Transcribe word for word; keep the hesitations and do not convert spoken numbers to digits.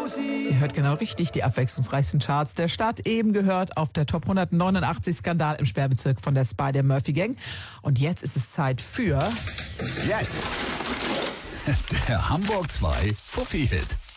Ihr hört genau richtig, die abwechslungsreichsten Charts der Stadt. Eben gehört auf der Top hundertneunundachtzig Skandal im Sperrbezirk von der Spy der Murphy Gang. Und jetzt ist es Zeit für... Jetzt! Der Hamburg zwei Fuffi-Hit.